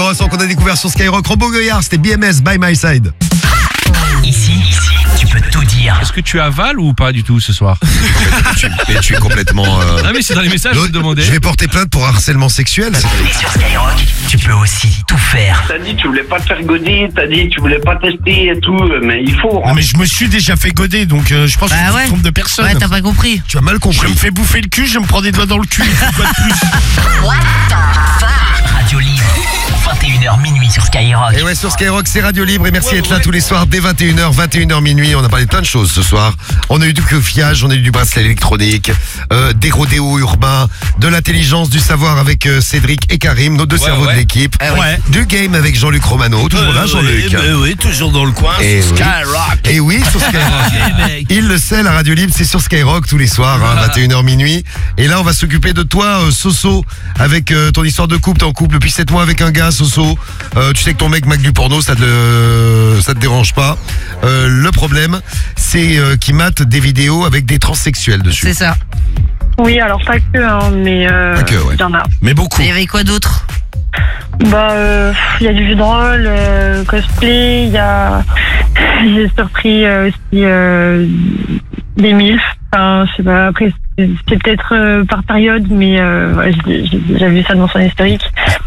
numéro 100 qu'on a découvert sur Skyrock. Rambo Goyard, c'était BMS, By My Side. Ici, tu peux tout dire. Est-ce que tu avales ou pas du tout ce soir? Mais tu es complètement... Ah mais c'est dans les messages que je te demandais. Je vais porter plainte pour harcèlement sexuel. Et sur Skyrock, tu peux aussi tout faire. T'as dit tu voulais pas te faire goder, t'as dit tu voulais pas tester et tout, mais il faut. Non mais je me suis déjà fait goder, donc je pense que tu te trompes de personne. Ouais, t'as pas compris. Tu as mal Je compris. me fais bouffer le cul, je me prends des doigts dans le cul. Quoi de plus? Radio Libre, 21h minuit sur Skyrock. Et ouais, sur Skyrock, c'est Radio Libre et merci d'être là tous les soirs dès 21h minuit. On a parlé de plein de choses ce soir. On a eu du coiffage, on a eu du bracelet électronique, des rodéos urbains, de l'intelligence, du savoir avec Cédric et Karim, nos deux cerveaux de l'équipe. Ouais. Du game avec Jean-Luc Romano, toujours là Jean-Luc. Oui, toujours dans le coin, Et sur oui. Skyrock. Et oui, sur Skyrock. Il le sait, la Radio Libre, c'est sur Skyrock tous les soirs, 21h minuit. Et là, on va s'occuper de toi, Soso, avec ton histoire de couple. T'es en couple depuis 7 mois avec un gars, Soso. Tu sais que ton mec mac du porno, ça te dérange pas. Le problème, c'est qu'il mate des vidéos avec des transsexuels dessus. C'est ça. Oui, alors pas que, hein, mais Pas que, ouais. il y en a. Mais beaucoup. Il y avait quoi d'autre? Il y a du jeu de rôle, cosplay, il y a... J'ai surpris aussi des MILF. Enfin, je sais pas, après, c'est peut-être par période, mais ouais, j'ai déjà vu ça dans son historique.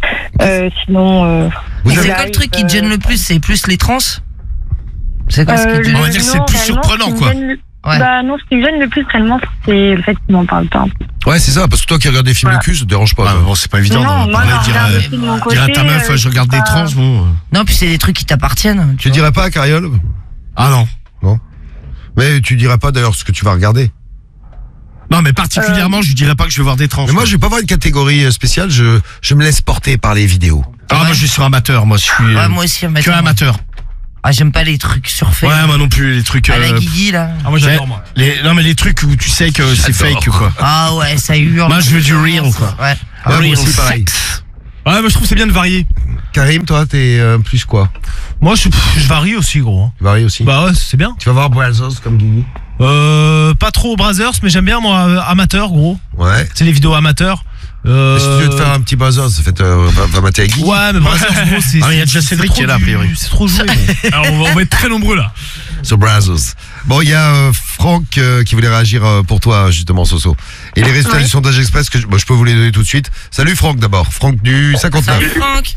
Sinon... Vous C'est avez- quoi le truc qui te gêne le plus? C'est plus les trans? C'est quoi ce qui te gêne? On va dire que c'est plus surprenant, quoi. Ouais. Bah non, ce qui me gêne le plus réellement, c'est le fait qu'il m'en parle pas. Ouais, c'est ça, parce que toi qui regardes des films de cul, ça te dérange pas. Ah, toi. bon, c'est pas évident Non, de moi, parler, non, regarde aussi de mon dire à ta côté, meuf, je regarde des pas- trans, bon. Non, puis c'est des trucs qui t'appartiennent. Tu dirais pas, Cariole? Ah non. Mais tu dirais pas d'ailleurs ce que tu vas regarder. Non, mais particulièrement, je dirais pas que je vais voir des trans. Mais moi, je vais pas avoir une catégorie spéciale, je me laisse porter par les vidéos. Ah, moi, je suis sur amateur, moi, je suis. Ouais, moi aussi, que amateur. Ah, j'aime pas les trucs surfaits. Ouais, moi non plus, les trucs. À la Guigui, là. Ah moi j'adore moi. Non, mais les trucs où tu sais que c'est J'adore. fake, quoi. Ah ouais, ça hurle. Moi, je veux du real, quoi. Ouais. Ah, moi Real aussi, pareil. sex. Ouais mais je trouve que c'est bien de varier. Karim, toi, t'es plus quoi? Moi je varie aussi gros. Hein. Tu varies aussi. Bah ouais c'est bien. Tu vas voir Brazos comme Guigui? Pas trop Brazzers mais j'aime bien moi amateur gros. Ouais. C'est les vidéos amateurs. Si tu veux te faire un petit Brazos, va mater avec Guigui. Ouais mais Brazzers gros c'est... Ah, mais il y a déjà Cédric qui est là, a priori. C'est trop joué. Bon. Alors on va être très nombreux là. Sur Brazos. Bon, il y a Franck qui voulait réagir pour toi, justement, Soso. Et les résultats du sondage express, que je peux vous les donner tout de suite. Salut Franck d'abord. Franck du 59. Salut Franck.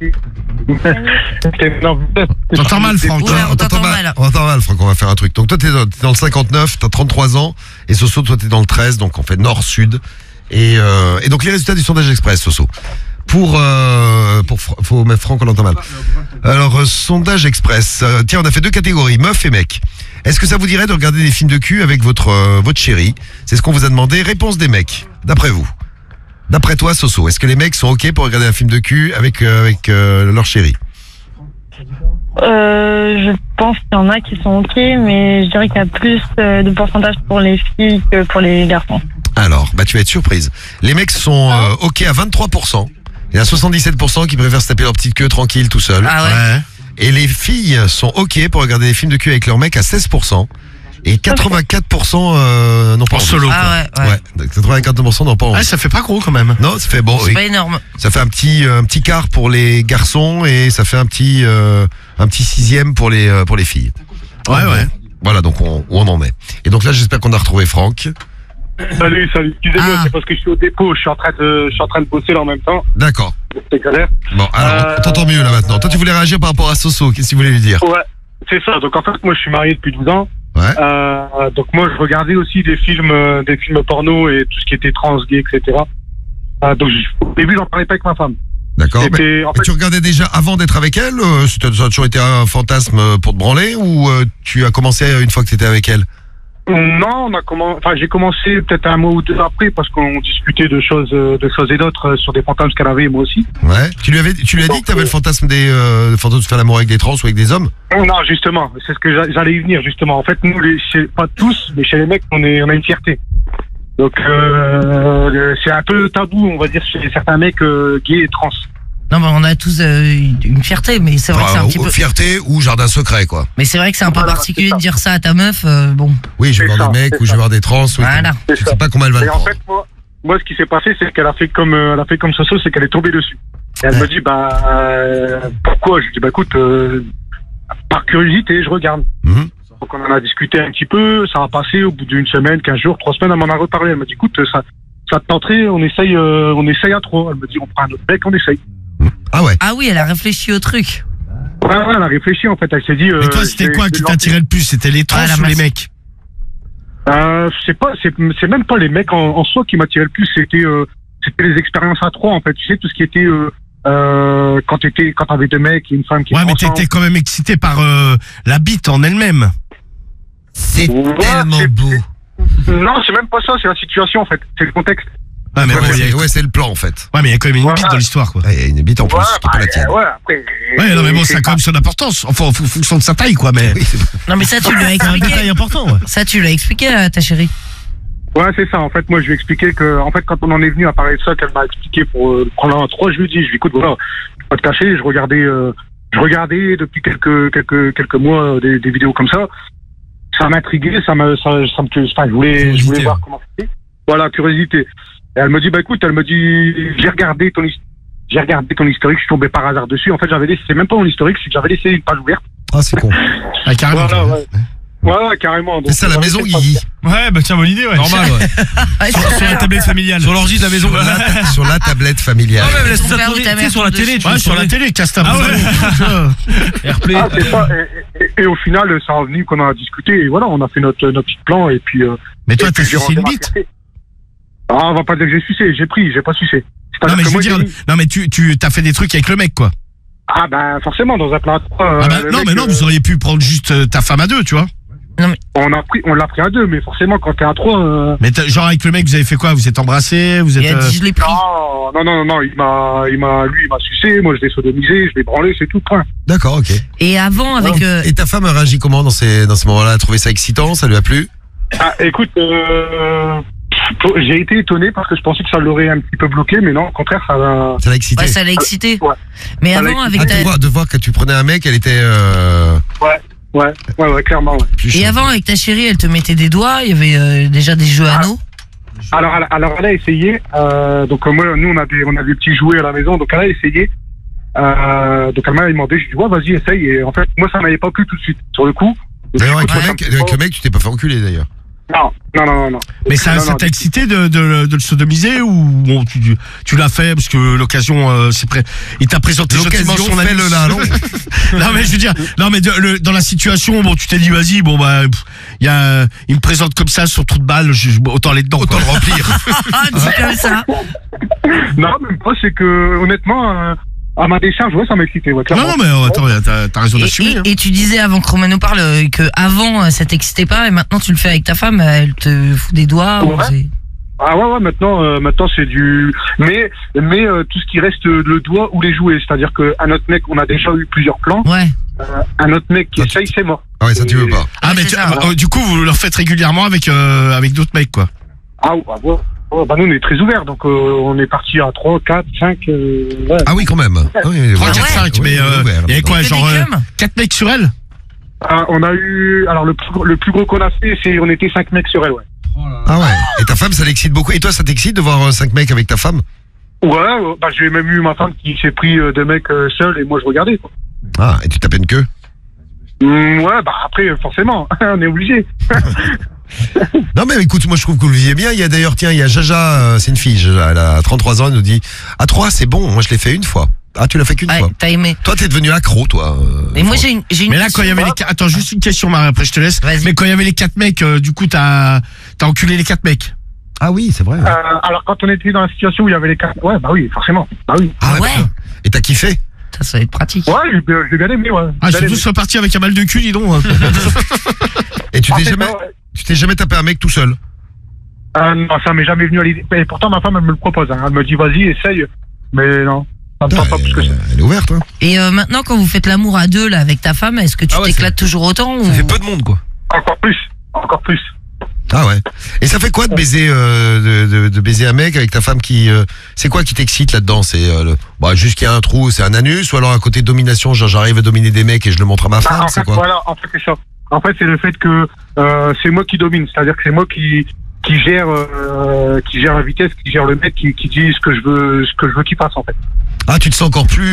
T'entends mal, Franck. Ouais, on t'entend mal. On t'entend mal, Franck, on va faire un truc. Donc toi, t'es dans le 59, t'as 33 ans. Et Soso, toi, t'es dans le 13, donc on fait nord-sud. Et donc les résultats du sondage express, Soso. Faut mettre Franck, on entend mal. Alors, sondage express. Tiens, on a fait 2 catégories, meuf et mec. Est-ce que ça vous dirait de regarder des films de cul avec votre chérie? C'est ce qu'on vous a demandé. Réponse des mecs, d'après vous. D'après toi, Soso, est-ce que les mecs sont OK pour regarder un film de cul avec leur chérie? Je pense qu'il y en a qui sont ok, mais je dirais qu'il y a plus de pourcentage pour les filles que pour les garçons. Alors, tu vas être surprise. Les mecs sont OK à 23%. Il y a 77% qui préfèrent se taper leur petite queue tranquille tout seul. Ah ouais. Ouais. Et les filles sont OK pour regarder des films de cul avec leur mec à 16%. Et 84% n'ont pas En envie. solo. Ah ouais, ouais. Ouais, 84% n'ont pas envie. Ah, ça fait pas gros quand même. Non, ça fait bon. C'est Oui. pas énorme. Ça fait un petit quart pour les garçons et ça fait un petit 6e pour les filles. Ouais. Voilà donc où on en est. Et donc là j'espère qu'on a retrouvé Franck. Salut, excusez-moi, Ah. c'est parce que je suis au dépôt, je suis en train de bosser là en même temps. D'accord. C'est galère. Bon alors on t'entend mieux là maintenant. Toi tu voulais réagir par rapport à Soso. Qu'est-ce que tu voulais lui dire? Ouais, c'est ça. Donc en fait, moi je suis marié depuis 12 ans. Ouais. Donc moi je regardais aussi des films porno et tout ce qui était trans, gay, etc. Donc au début j'en parlais pas avec ma femme. D'accord. C'était- en Mais fait- tu regardais déjà avant d'être avec elle? Ça a toujours été un fantasme pour te branler ou tu as commencé une fois que tu étais avec elle? Non, j'ai commencé peut-être un mois ou 2 après parce qu'on discutait de choses et d'autres sur des fantasmes qu'elle avait et moi aussi. Ouais. Tu lui as dit que tu avais le fantasme le fantasme de faire l'amour avec des trans ou avec des hommes? Non, justement, c'est ce que j'allais y venir justement. En fait, nous, pas tous, mais chez les mecs, on a une fierté. Donc c'est un peu tabou, on va dire, chez certains mecs gays et trans. Non, mais on a tous une fierté, mais c'est vrai que c'est un petit peu. Fierté ou jardin secret quoi. Mais c'est vrai que c'est un peu Voilà, particulier c'est ça. de dire ça à ta meuf. Bon, Oui, je vais C'est voir ça, des mecs c'est ou je ça. vais voir des trans. Oui, Voilà. tu sais pas comment elle va le Et en prendre. fait, moi, ce qui s'est passé, c'est qu'elle a fait comme Soso, c'est qu'elle est tombée dessus. Et elle me dit, pourquoi? Je lui dis, écoute, par curiosité, je regarde. Donc on en a discuté un petit peu, ça a passé au bout d'une semaine, 15 jours, 3 semaines, elle m'en a reparlé. Elle m'a dit, écoute, ça te tenterait, on essaye à 3. Elle me dit, on prend un autre mec, on essaye. Ah ouais. Ah oui, elle a réfléchi au truc. Ouais, elle a réfléchi en fait, elle s'est dit... Mais toi, c'était quoi qui t'attirait le plus? C'était les trans ou les mecs? C'est même pas les mecs en soi qui m'attiraient le plus, c'était les expériences à 3 en fait. Tu sais, tout ce qui était... quand t'avais 2 mecs et une femme qui... Ouais, mais t'étais quand même excité par la bite en elle-même. C'est tellement beau. Non, c'est même pas ça, c'est la situation en fait, c'est le contexte. Ah, mais c'est le plan en fait. Ouais, mais il y a quand même une bite dans l'histoire, quoi. Il y a une bite en plus, qui est pas la tienne. Après. Non, mais bon, ça a quand même son importance. Enfin, en fonction de sa taille, quoi, mais. Non, mais ça, tu lui as C'est un expliqué. détail important, ouais. Ça, tu l'as expliqué à ta chérie. Ouais, c'est ça. En fait, moi, je lui ai expliqué que, en fait, quand on en est venu à parler de ça, qu'elle m'a expliqué pour prendre un 3, je lui ai dit, écoute, voilà, je vais pas te cacher, je regardais depuis quelques mois des vidéos comme ça. Ça m'intriguait, je voulais voir comment c'était. Voilà, curiosité. Et elle me dit, écoute, j'ai regardé ton historique, je suis tombé par hasard dessus. En fait, c'est même pas mon historique, c'est que j'avais laissé une page ouverte. Ah, c'est con. Ah, carrément. Voilà, carrément. C'est ça la maison, Guigui. Ouais, bah tiens, bonne idée, ouais. Normal, ouais. Sur la tablette familiale. Sur l'ordi de la maison. Sur la tablette familiale. Ah ouais, mais laisse Ton ça père ou tourner, ta tu sais, mère sur la sont télé, dessus. tu Ouais, vois, sur la télé, casse ta Airplay. Ah, c'est ça. Et au final, ça a venu qu'on en a discuté et voilà, on a fait notre petit plan et puis. Mais toi, et t'as puis, j'ai sucé une rangé ma bite? fierté. Ah, on va pas dire que j'ai sucé, j'ai pas sucé. Non, mais je veux moi, dire, j'ai dit- non, mais tu t'as fait des trucs avec le mec, quoi. Ah, forcément, dans un plan à 3. Ah bah, non, mais non, vous auriez pu prendre juste ta femme à 2, tu vois. On l'a pris à 2, mais forcément, quand t'es à 3. Mais genre, avec le mec, vous avez fait quoi? Vous êtes embrassés? Vous Et êtes. elle dit, je l'ai pris. Non, lui, il m'a sucé, moi, je l'ai sodomisé, je l'ai branlé, c'est tout, point. D'accord, ok. Et avant, avec. Et ta femme a réagi comment dans ces moments-là? Elle a trouvé ça excitant? Ça lui a plu? Ah, écoute, j'ai été étonné parce que je pensais que ça l'aurait un petit peu bloqué, mais non, au contraire, ça va. Ça l'a excité? Ouais, ça l'a excité. Ouais. Mais Ça l'a avant, excité. avec ta. De voir que tu prenais un mec, elle était Ouais, clairement, ouais. plus Et chaude. avant, avec ta chérie, elle te mettait des doigts, il y avait déjà des jeux anneaux. Alors, elle a essayé. Donc, moi, nous, on a des petits jouets à la maison, donc elle a essayé. Donc, elle m'a demandé, je lui ai dit, ouais, vas-y, essaye. Et en fait, moi, ça m'avait pas plu tout de suite, sur le coup. D'ailleurs, avec Ouais. le mec, tu t'es pas fait enculer d'ailleurs. Non. Mais ça t'a excité de le sodomiser ou bon, tu l'as fait parce que l'occasion, il t'a présenté gentiment L'occasion son fait ami. le larron. Non mais je veux dire, non mais dans la situation, bon, tu t'es dit vas-y, bon bah, il me présente comme ça sur trou de balle, autant aller dedans. Autant le remplir. Ah, dis comme ça. Non, même pas, c'est que, honnêtement, à ma décharge, ouais, ça m'a excité, ouais, clairement. Non mais attends, t'as raison d'assumer. Et tu disais avant que Romain nous parle que avant ça t'excitait pas et maintenant tu le fais avec ta femme, elle te fout des doigts. Ouais. ou c'est- Ah ouais, maintenant c'est du... Mais tout ce qui reste, le doigt ou les jouets, c'est-à-dire qu'un autre mec, on a déjà eu plusieurs plans, Ouais. un autre mec qui essaye, c'est mort. Ah ouais, ça tu veux pas. Ah Ouais, mais c'est ça. du coup vous le faites régulièrement avec d'autres mecs quoi. Ah ouais. Bah nous on est très ouverts, donc on est parti à 3, 4, 5, ouais. Ah oui, quand même. Oui, 3, ouais. 4, 5, Oui, mais ouvert, il y avait quoi, Et que genre des cums 4 mecs sur elle? On a eu, alors le plus gros qu'on a fait, on était 5 mecs sur elle, ouais. Ah ouais. Et ta femme, ça l'excite beaucoup. Et toi, ça t'excite de voir 5 mecs avec ta femme? Ouais, bah j'ai même eu ma femme qui s'est pris 2 mecs seuls et moi je regardais, quoi. Ah, et tu tapais une queue? Ouais, bah après, forcément, on est obligé. Non mais écoute, moi je trouve que vous le vivez bien. Il y a d'ailleurs, tiens, il y a Jaja, c'est une fille, Jaja, elle a 33 ans, elle nous dit à 3 c'est bon, moi je l'ai fait une fois. Ah, tu l'as fait qu'une Ouais, fois. t'as aimé. Toi t'es devenu accro, toi. Et moi j'ai une. Mais là, quand il y avait les attends, juste une question, Marie, après je te laisse. Vas-y. Mais quand il y avait les 4 mecs, du coup, t'as enculé les 4 mecs. Ah oui, c'est vrai. Alors quand on était dans la situation où il y avait les 4, ouais, bah oui, forcément, bah oui. Ah ouais. d'accord. Et t'as kiffé? Ça va être pratique. Ouais, j'ai bien aimé, ouais. Ah, ils Bien sont aimé. tous repartis avec un mal de cul, dis donc. Et tu Ah, t'es c'est jamais, ça, ouais. tu t'es jamais tapé un mec tout seul? Non, ça m'est jamais venu à l'idée. Et pourtant, ma femme, elle me le propose. Hein. Elle me dit, vas-y, essaye. Mais non, ça me tente pas plus que ça. Elle est ouverte, hein. Et maintenant quand vous faites l'amour à deux là avec ta femme, est-ce que tu Ah ouais, t'éclates toujours autant ou... Ça fait peu de monde, quoi. Encore plus. Ah ouais. Et ça fait quoi de baiser, de baiser un mec avec ta femme qui, c'est quoi qui t'excite là-dedans? C'est juste qu'il y a un trou, c'est un anus, ou alors à côté de domination, genre j'arrive à dominer des mecs et je le montre à ma femme, en c'est fait, quoi? voilà, en fait, c'est ça. En fait, c'est le fait que c'est moi qui domine. C'est-à-dire que c'est moi qui qui gère la vitesse, qui gère le mec, qui dit ce que je veux qu'il fasse en fait. Ah, tu te sens encore plus,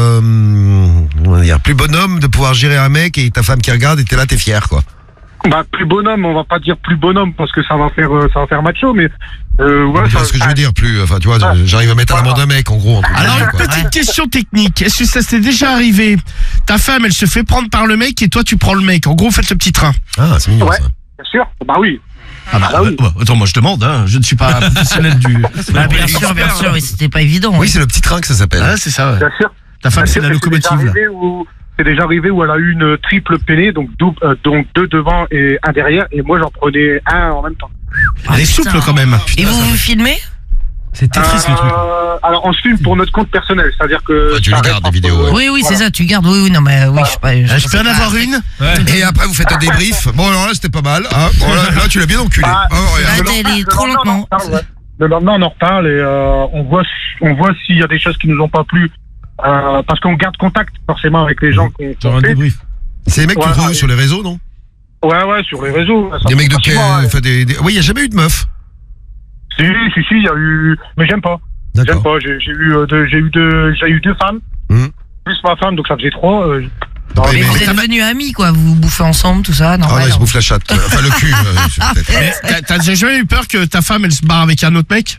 on va dire, plus bonhomme de pouvoir gérer un mec et ta femme qui regarde et t'es là, t'es fier, quoi. Bah plus bonhomme, on va pas dire plus bonhomme parce que ça va faire macho, mais ouais. C'est ce que je veux dire, plus, enfin, tu vois, j'arrive à mettre à l'amende d'un mec, en gros. Alors, une petite question technique. Est-ce que ça s'est déjà arrivé? Ta femme, elle se fait prendre par le mec et toi, tu prends le mec. En gros, vous faites le petit train. Ah, c'est mignon, Ouais. ça. Bien sûr. Bah oui. Ah bah, oui. attends, moi je demande, hein. Je ne suis pas professionnel du. Bah, bien sûr, mais c'était pas évident. Oui, c'est le petit train que ça s'appelle. Ah, c'est ça, ouais. Bien sûr. Ta femme, c'est la locomotive. C'est déjà arrivé où elle a eu une triple peinée, donc deux devant et un derrière, et moi j'en prenais un en même temps. Elle est souple quand même. Et vous filmez? C'est Tetris le truc. Alors on se filme pour notre compte personnel, c'est-à-dire que. Ouais, tu les gardes, des vidéos, ouais. Oui, c'est ça, tu gardes. Oui, non, mais oui, je sais pas. Je peux en avoir une? Et après, vous faites un débrief. Bon, alors là, c'était pas mal. Hein. Bon, là, tu l'as bien enculé. Ah, regarde. Là, elle est trop lentement. Le lendemain, on en reparle et on voit s'il y a des choses qui nous ont pas plu. Parce qu'on garde contact forcément avec les gens qu'on Un fait. débrief. C'est les mecs que tu Ouais, trouves ouais. sur les réseaux, non? Ouais, sur les réseaux. Ça Des mecs de facilement, quel. ouais. Enfin, oui, il y a jamais eu de meuf. Si, il y a eu. Mais j'aime pas. J'aime D'accord. pas. J'ai eu deux femmes. Plus ma femme, donc ça faisait 3. Oui, Mais mais- vous êtes devenus amis, quoi. Vous bouffez ensemble, tout ça. Ah Normal. non, il se bouffe la chatte. Enfin, le cul, peut-être. Mais t'as jamais eu peur que ta femme, elle se barre avec un autre mec?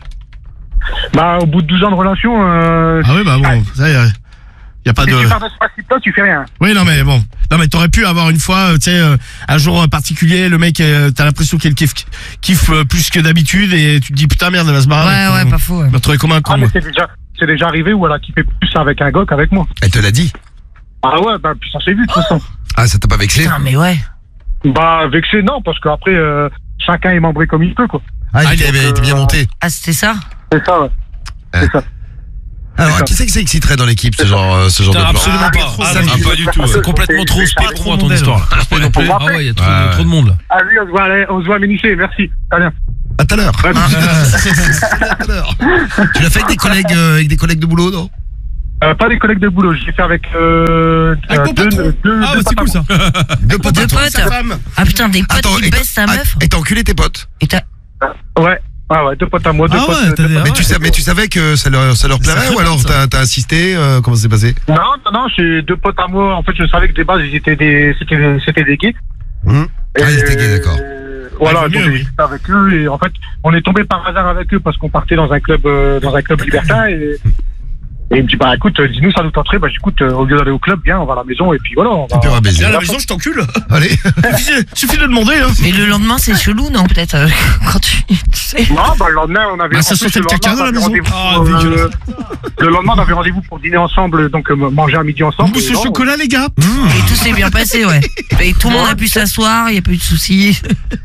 Bah, au bout de 12 ans de relation. Ah oui, bah bon, ça y a pas Si de. tu pars de ce principe-là, tu fais rien. Oui, non mais bon. Non mais t'aurais pu avoir une fois, tu sais, un jour particulier, le mec, t'as l'impression qu'il kiffe plus que d'habitude et tu te dis putain merde, elle va se barrer. Ouais, pas faux. Ouais. On va trouver comme un con. Ah, mais moi. c'est déjà arrivé où elle a kiffé plus avec un gars qu'avec moi. Elle te l'a dit. Ah ouais, bah, puis ça s'est vu de toute façon. Ah, ça t'a pas vexé? Putain, mais ouais. Bah, vexé, non, parce qu'après, chacun est membré comme il peut, quoi. Ah, il était bien monté. Ah, c'était ça? C'est ça, ouais. C'est ça. Alors, ça. qui c'est que ça exciterait dans l'équipe, ce genre de Putain, plan? absolument pas. ça, Pas du tout. C'est complètement trop speed pour moi ton histoire. là. On Ah va ouais, il y a trop de monde là. Ah oui, on se voit à Méniché, merci. Très bien. À tout à l'heure. À tout à l'heure. Tu l'as fait avec des collègues de boulot, non? Pas des collègues de boulot, j'ai fait avec deux Ah, bah, c'est cool ça. Deux potes. Deux potes. Ah putain, des potes Attends, qui baissent ta meuf. Et t'as enculé tes potes? Et t'as. Ouais, deux potes à moi, deux Ah potes. ouais, t'as des- deux Mais potes. tu savais que ça leur plairait ou alors t'as insisté? Comment ça s'est passé? Non, c'est deux potes à moi. En fait, je savais que des bases, c'était des gays. Ah, ils étaient gays, d'accord. Voilà, Ah, donc mieux, j'ai oui. discuté avec eux et en fait, on est tombé par hasard avec eux parce qu'on partait dans un club libertin et il me dit bah écoute, dis-nous ça nous tenterait. Bah j'écoute, au lieu d'aller au club, viens, on va à la maison et puis voilà. On va... Tu peux baiser. Viens à la maison, je t'encule. Allez. Suffit de demander, hein. Mais le lendemain, c'est chelou, non? Peut-être quand tu sais. Non, bah le lendemain, on avait. Bah, ça en plus, sentait le lendemain, caca dans la on avait maison. rendez-vous, Ah, dégueulasse. le lendemain, on avait rendez-vous pour dîner ensemble, donc manger à midi ensemble. Mousse Et au non, chocolat, les gars. Et tout s'est bien passé, ouais. Et tout le monde a pu s'asseoir, il n'y a pas eu de soucis.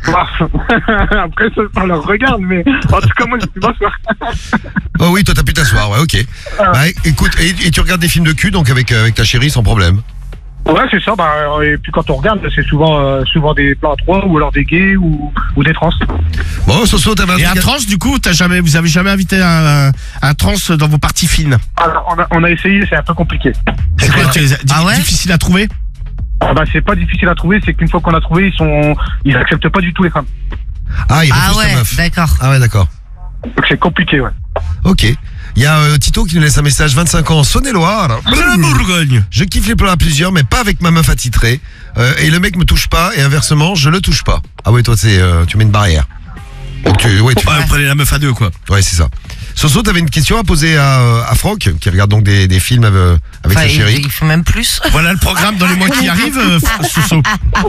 Après, ça leur regarde, mais en tout cas, moi, je suis pas sûr. Oh oui, toi t'as pu t'asseoir, ouais, ok. Bah, écoute, et tu regardes des films de cul donc avec ta chérie sans problème. Ouais, c'est ça. Bah, et puis quand on regarde, c'est souvent des plans à 3 ou alors des gays ou des trans. Bon, Soso, t'avais un Et un truc à- trans, du coup, vous avez jamais invité un trans dans vos parties fines? Alors, on a essayé, c'est un peu compliqué. C'est quoi, Ah ouais? difficile à trouver? Ah bah, c'est pas difficile à trouver, c'est qu'une fois qu'on a trouvé, ils acceptent pas du tout les femmes. Ah, il Ah refuse ta ouais, meuf. d'accord. Ah ouais, d'accord. Donc c'est compliqué, ouais. Ok. Il y a Tito qui nous laisse un message, 25 ans, Saône-et-Loire. La Bourgogne. Je kiffe les plans à plusieurs, mais pas avec ma meuf attitrée. Et le mec me touche pas, et inversement, je le touche pas. Ah ouais, toi, tu mets une barrière. Donc, Vous prenez la meuf à deux, quoi. ouais, c'est ça. Soso, t'avais une question à poser à Franck, qui regarde donc des films avec Enfin, sa chérie. il faut même plus. Voilà le programme dans les mois qui arrivent, Soso.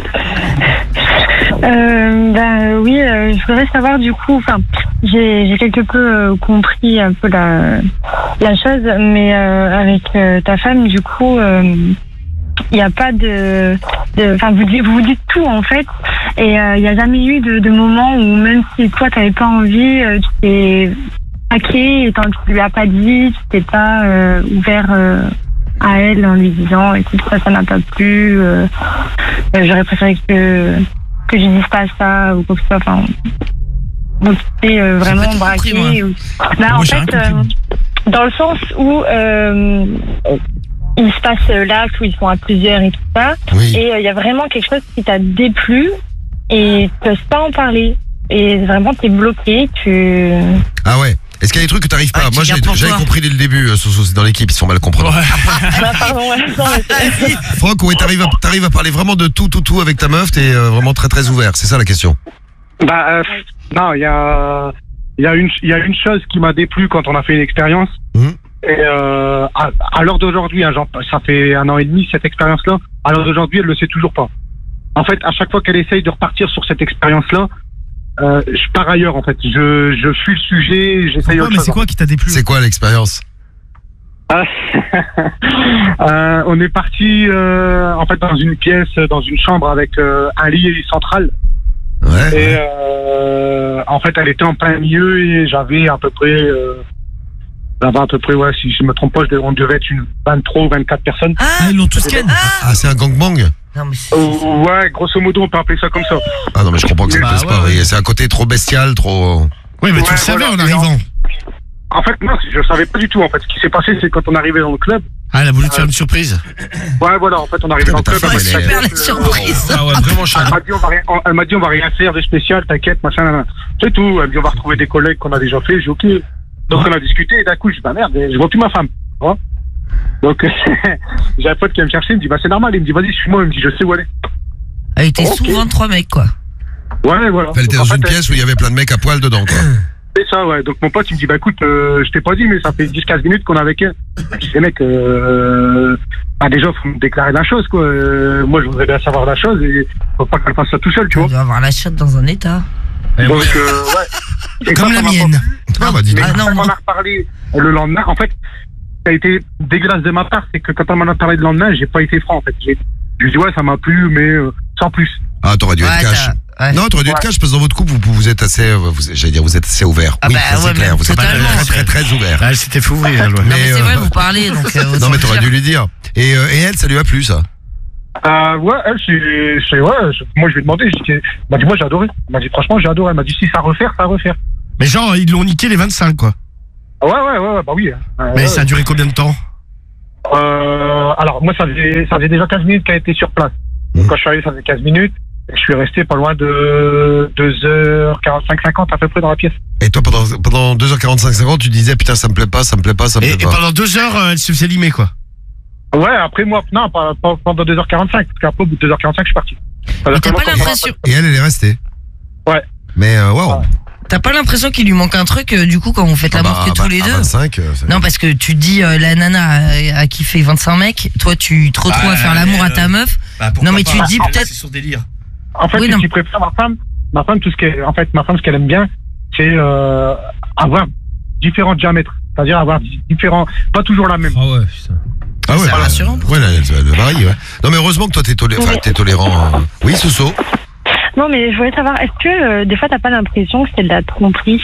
Oui, je voudrais savoir du coup, enfin, j'ai quelque peu compris un peu la chose, mais avec ta femme, du coup, il n'y a pas enfin, vous dites tout en fait, et il n'y a jamais eu de moment où même si toi t'avais pas envie, tu t'es hacké et tant que tu lui as pas dit, tu t'es pas ouvert à elle en lui disant écoute ça n'a pas plu, j'aurais préféré que je dise pas ça ou quoi que ce soit, enfin donc c'est vraiment tout compris, braqué moi. en Moi, j'ai fait rien compris. dans le sens où il se passe l'acte où ils sont à plusieurs et tout ça, Oui. et il y a vraiment quelque chose qui t'a déplu et tu n'oses pas en parler. et vraiment t'es bloqué, tu... Ah ouais. Est-ce qu'il y a des trucs que t'arrives pas? Ah, tu Moi, gardes pour j'avais toi. compris dès le début, Soso, c'est dans l'équipe, ils sont mal comprenants. Ah, pardon, ouais, non, mais c'est- Franck, ouais, t'arrives à parler vraiment de tout avec ta meuf, t'es vraiment très très ouvert, c'est ça la question. Bah, non, il y a une chose qui m'a déplu quand on a fait une expérience. Mhm. Et à l'heure d'aujourd'hui, hein, ça fait 1 an et demi cette expérience-là. À l'heure d'aujourd'hui, elle le sait toujours pas. En fait, à chaque fois qu'elle essaye de repartir sur cette expérience-là, je pars ailleurs. En fait, je fuis le sujet, j'essaye Pourquoi, autre mais chose. c'est quoi qui t'a déplu? C'est quoi l'expérience? On est parti en fait dans une pièce, dans une chambre avec un lit central. Ouais. Et en fait, elle était en plein milieu et j'avais à peu près, ouais, si je me trompe pas, on devait être une 23 ou 24 personnes. Ah, ils l'ont tous ken. Ah, c'est un gangbang? Non, mais c'est... Ouais, grosso modo, on peut appeler ça comme ça. Ah non, mais je comprends que ça Bah, ne passe pas. ouais. Oui. C'est un côté trop bestial, trop. Oui, mais tu Ouais, le savais voilà. en arrivant. En fait, non, je savais pas du tout. En fait, ce qui s'est passé, c'est quand on arrivait dans le club. Ah, elle a voulu te faire une surprise. Ouais, voilà, en fait, on arrivait dans le Putain, club. mais ta elle femme, m'a dit, Super la surprise. Ah ouais, vraiment chaud. Elle m'a dit, on va rien faire de spécial, t'inquiète, machin, nan, nan. C'est tout. Elle m'a dit, on va retrouver des collègues qu'on a déjà fait. J'ai dit, ok. Donc, on a discuté et d'un coup, je dis, bah merde, je vois plus ma femme. Tu vois. Donc, j'ai un pote qui vient me chercher, il me dit, bah c'est normal. Il me dit, vas-y, suis-moi. Il me dit, je sais où elle est. Elle était Ok. sous 23 mecs, quoi. Ouais, voilà. Elle était Donc, dans en une fait, pièce où il y avait plein de mecs à poil dedans, quoi. c'est ça, ouais. Donc, mon pote, il me dit, bah écoute, je t'ai pas dit, mais ça fait 10-15 minutes qu'on est avec elle. Je dis, mec, bah déjà, faut me déclarer la chose, quoi. Moi, je voudrais bien savoir la chose et faut pas qu'elle fasse ça tout seul, tu On vois. doit avoir la chatte dans un état. Donc, ouais. Et Comme quand la on m'a mienne. Ah bah dis donc. Ah non, Quand on non. en a reparlé le lendemain, en fait, ça a été dégueulasse de ma part, c'est que quand on m'en a parlé le lendemain, j'ai pas été franc, en fait. Je lui ai dit, ouais, ça m'a plu, mais sans plus. Ah, t'aurais dû être Ouais, cash. ouais. Non, t'aurais dû être cash parce que dans votre couple, vous êtes assez, j'allais dire, vous êtes assez ouvert. Ah oui, bah ça, c'est ouais, clair. mais Vous êtes totalement. très ouvert. Ah, elle s'était fait ouvrir, elle, ouais. Non, mais c'est vrai, euh, vous parlez, donc... Non, autant mais le t'aurais dire. dû lui dire. Et elle, ça lui a plu, ça. Ouais, elle, moi, je lui ai demandé, elle m'a dit, moi, j'ai adoré. Elle m'a dit, franchement, j'ai adoré. Elle m'a dit, si ça refaire, ça refaire. Mais genre, ils l'ont niqué les 25, quoi. Ouais, bah oui. Mais ça a duré combien de temps? Alors, moi, ça faisait déjà 15 minutes qu'elle était sur place. Donc, quand je suis arrivé, ça faisait 15 minutes. Et je suis resté pas loin de 2h45, 50 à peu près dans la pièce. Et toi, pendant 2h45, tu disais, putain, ça me plaît pas, ça me plaît pas, ça me Et plaît pas. pendant 2 heures, elle se faisait limer, quoi. Ouais, après moi, non, pas pendant 2h45, parce qu'après, au bout de 2h45, je suis parti. Mais t'as pas l'impression... Et elle est restée. Ouais. Mais, waouh. T'as pas l'impression qu'il lui manque un truc, du coup, quand vous faites l'amour que tous les deux? 25, Non, parce que tu dis, la nana a kiffé 25 mecs, toi, tu te retrouves à faire l'amour à ta meuf. Non, mais tu te dis peut-être... C'est son délire. En fait, Oui, ce non. qui préfère ma femme, tout ce qu'elle, en fait, ma femme, ce qu'elle aime bien, c'est avoir différents diamètres. C'est-à-dire avoir différents, pas toujours la même. Ah ouais, putain. Ah ouais, C'est rassurant pour ouais, elle varie, ouais. Non, mais heureusement que toi, t'es tolérant. Oui, Soso. Non, mais je voulais savoir, est-ce que des fois t'as pas l'impression que c'est de la tromperie?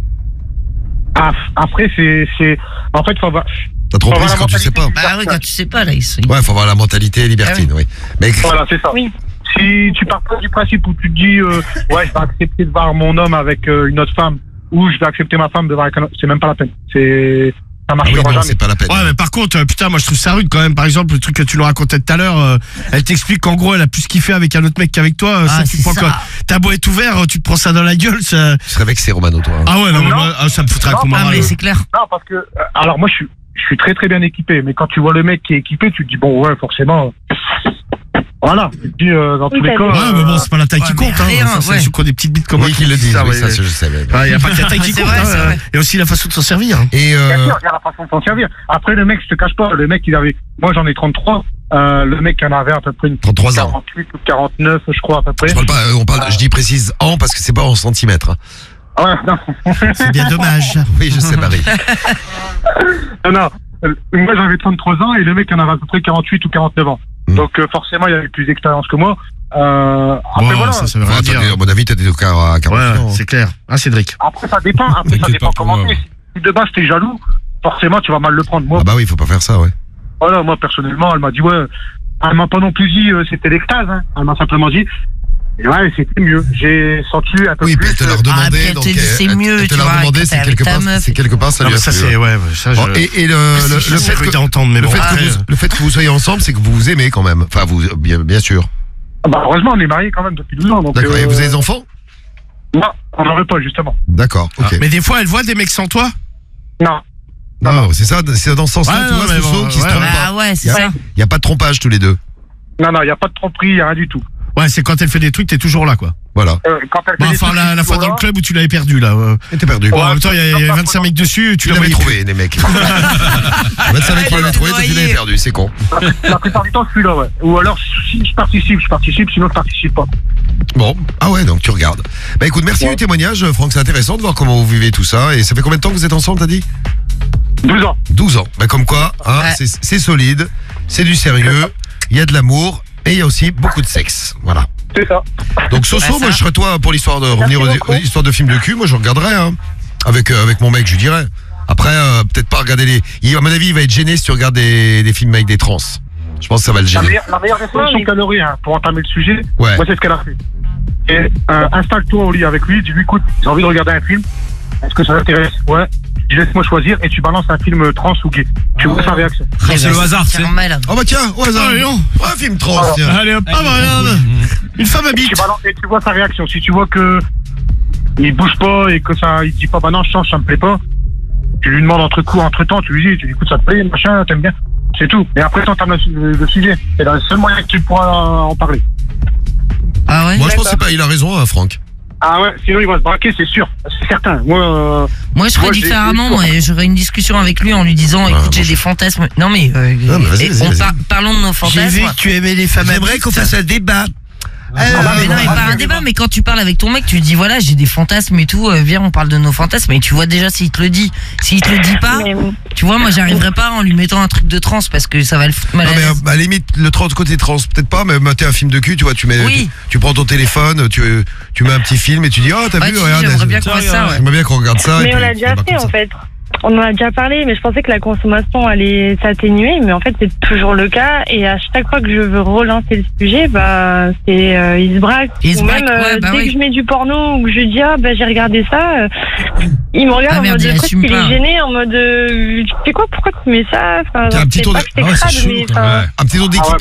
Après, en fait, faut avoir, T'as trop Faut pris avoir quand la tu sais pas. mentalité. Bah oui, quand tu sais pas, là, ils sont... Ouais, faut avoir la mentalité libertine, oui. Mais voilà, c'est ça. Oui. Si tu pars pas du principe où tu te dis, ouais, je vais accepter de voir mon homme avec une autre femme, ou je vais accepter ma femme de voir avec un autre, c'est même pas la peine. Ça ah marchera oui, non, jamais. c'est pas la peine. Ouais, mais par contre, putain, moi je trouve ça rude quand même. Par exemple, le truc que tu nous racontais tout à l'heure, elle t'explique qu'en gros, elle a plus kiffé avec un autre mec qu'avec toi. Ah, tu c'est prends ça. quoi? T'as beau être ouvert, tu te prends ça dans la gueule, ça. Tu serais vexé, Romano, toi. Ah ouais, non, mais Non. moi, ça me foutrait un coup Non, Ah, moral. mais c'est clair. Non, parce que, alors moi, je suis très très bien équipé, mais quand tu vois le mec qui est équipé, tu te dis, bon, ouais, forcément. Voilà, tu te dis, dans tous les cas. Ouais, mais bon, c'est pas la taille qui Ouais, mais compte, hein. rien, Ça, c'est ouais. ceux qui ont des petites bites comme Oui, moi qu'ils le disent, ça, oui, ouais. ça, je sais. Il y a pas que la taille qui C'est compte, vrai, hein. c'est vrai. Il y a aussi la façon de s'en servir. Et Bien sûr, il y a la façon de s'en servir. Après, le mec, je te cache pas, le mec, il avait, moi j'en ai 33, le mec, il en avait à peu près une 33 ans. 48 ou 49, je crois, à peu près. je parle pas, je dis précise en parce que c'est pas en centimètres. hein. Ouais, non. C'est bien dommage. Oui, je sais, Marie. Non, moi j'avais 33 ans et le mec, il en avait à peu près 48 ou 49 ans. Donc, forcément, il avait plus d'expérience que moi. Après, Bon, voilà. ça veut rien Enfin, dire. à mon avis, t'as des cas à 40 Ouais, ans. c'est clair. Ah, Cédric. Après, ça dépend. Après, ça T'inquiète dépend pas pour comment moi. t'es. Si de base, t'es jaloux, forcément, tu vas mal le prendre. Moi, Ah bah oui, faut pas faire ça, ouais. voilà, moi, personnellement, elle m'a dit, ouais, elle m'a pas non plus dit, c'était l'extase, hein. Elle m'a simplement dit, et ouais, c'était mieux. J'ai senti un peu Oui, puis plus. elle te l'a Ah, puis redemandé. elle donc te dit, c'est mieux, elle te tu l'a vois, redemandé, quand c'est t'es avec quelque ta part, meuf. c'est quelque part, ça Non, lui mais a ça, plu, c'est, ouais. ouais, ça, Bon, je. et le fait que que d'entendre, mais le bon. fait que après, vous- le fait que vous soyez ensemble, c'est que vous vous aimez quand même. Enfin, vous, bien sûr. Bah, heureusement, on est mariés quand même depuis 12 ans. Donc, D'accord. Et vous avez des enfants? Non, on n'aurait pas, justement. D'accord, ok. Mais des fois, elle voit des mecs sans toi. Non. Non, c'est ça, c'est dans ce sens-là, Ouais, tu non, vois, mais Soso bon, qui se ouais, trompe Ah pas. ouais, c'est Y a- ça. Il n'y a pas de trompage tous les deux. Non, il n'y a pas de tromperie, il n'y a rien du tout. Ouais, c'est quand elle fait des trucs, t'es toujours là, quoi. Voilà. Quand elle fait Bon, des enfin, trucs, la fois dans le club où tu l'avais perdu, là. Et t'es perdu. Bon, en même temps, il y a 25 mecs dessus, tu Tu l'avais l'avais trouvé, les mecs. 25 mecs qui l'avaient trouvé, toi tu l'avais perdu, c'est con. La plupart du temps, je suis là, ouais. Ou alors, si je participe, sinon je participe pas. Bon, ah ouais, donc tu regardes. Bah écoute, merci du témoignage, Franck, c'est intéressant de voir comment vous vivez tout ça. Et ça fait combien de temps que vous êtes ensemble, t'as dit 12 ans. 12 ans. Bah comme quoi, hein, Ouais. c'est solide, c'est du sérieux, il y a de l'amour et il y a aussi beaucoup de sexe. Voilà. C'est ça. Donc Soso, Ouais, ça. moi je serais toi pour l'histoire de revenir aux histoires de films de cul, moi je regarderais hein. Avec mon mec, je lui dirais. Après peut-être pas regarder à mon avis, il va être gêné si tu regardes des films avec des trans. Je pense que ça va le La gêner. meilleure solution qu'elle aurait, hein, pour entamer le sujet, Ouais. moi c'est ce qu'elle a fait. Et installe-toi au lit avec lui, dis-lui écoute, j'ai envie de regarder un film, est-ce que ça t'intéresse? Ouais. Tu laisse-moi choisir et tu balances un film trans ou gay. Tu vois sa réaction. C'est le hasard, c'est. Normal. Oh bah tiens, au hasard. Ah, non. Un film trans, tiens. Allez hop, ah bah regarde. Une femme habite. Et tu vois sa réaction. Si tu vois que il bouge pas et que ça, il dit pas bah non, je change, ça me plaît pas. Tu lui demandes entre temps, tu lui dis écoute, ça te plaît, machin, t'aimes bien. C'est tout. Et après, t'entames le sujet. C'est le seul moyen que tu pourras en parler. Ah ouais. Moi je pense que il a raison, hein, Franck. Ah ouais, sinon il va se braquer, c'est sûr. C'est certain. Moi, Moi, je ferais différemment. Moi, j'aurais une discussion avec lui en lui disant, écoute, j'ai des fantasmes. Non mais, Non, mais vas-y, vas-y. parlons de nos fantasmes. tu aimais les femmes. J'aimerais qu'on fasse un débat. Mais non, mais pas un débat, mais quand tu parles avec ton mec, tu lui dis voilà, j'ai des fantasmes et tout, viens, on parle de nos fantasmes, et tu vois déjà s'il te le dit. S'il te le dit pas, Mais- tu vois, moi j'arriverai pas en lui mettant un truc de trans parce que ça va le foutre mal Non à mais l'aise. à la limite le côté trans peut-être pas, mais mater un film de cul, tu vois, tu mets Oui. tu prends ton téléphone, tu mets un petit film et tu dis oh t'as Ouais, vu, tu dis, regarde, j'aimerais bien qu'on fasse ça, ouais. j'aimerais bien qu'on regarde ça. et Mais puis on l'a ça déjà va fait comme en ça. fait. On en a déjà parlé, mais je pensais que la consommation allait s'atténuer, mais en fait c'est toujours le cas. Et à chaque fois que je veux relancer le sujet, bah c'est il se braque. Il se Ou braque, même ouais, bah dès oui. que je mets du porno ou que je dis ah bah j'ai regardé ça, il me regarde Ah, en merde, mode il quoi assume qu'il pas. est gêné, en mode tu fais quoi, pourquoi tu mets ça, enfin, T'as un petit c'est tour pas de- que c'est Ah ouais, c'est crade, chaud, mais quoi, enfin, ouais. Un petit tour d'équipe